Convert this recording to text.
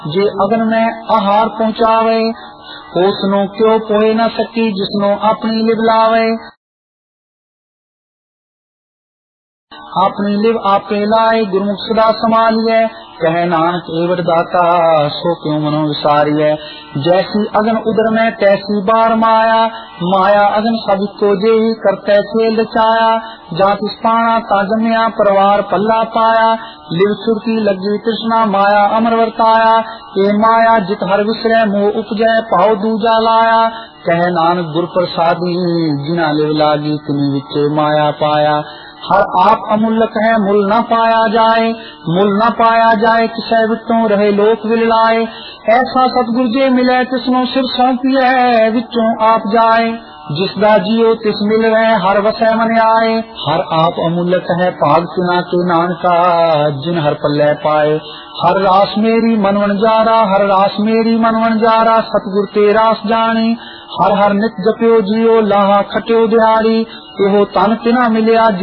जे अगन में आहार पहुँचावे, उसनो क्यों पोए न सकी जिसनो अपनी लिव लावे। अपनी लिव आपे लाए गुरुमुख सदा संभालिए, कहे नानक एवट दाता सो क्यों मनो विसारिए। जैसी अगन उदर में तैसी बार माया, माया अगन सब को जेही करते खेल रचाया। जात पाना ताजमिया परिवार पल्ला पाया, लिव सुरती लगी कृष्णा माया अमर वर्ताया। ये माया जित हर विसरे मोह उपजय पाओ दूजा लाया। कहे नानक गुर प्रसादी जिना लिव लागी तिनी विचे माया पाया। हर आप अमूल्यक है मूल न पाया जाए, मूल न पाया जाए किसे विचों रहे लोक विलाए। ऐसा सतगुरु जे मिले तिसनो सिर सौंपी है विचों आप जाए। जिसदा जियो तिस मिल रहे हर वसै मन आए। हर आप अमूल्यक है भाग तिना के नानका जिन हर पल्ले पाए। हर रास मेरी मनवन जारा, हर रास मेरी मनवन जारा, सतगुर ते रास जानी। हर हर नित जप्यो जियो लाहा खट्यो दिहाड़ी, एहो तन तिना मिलिया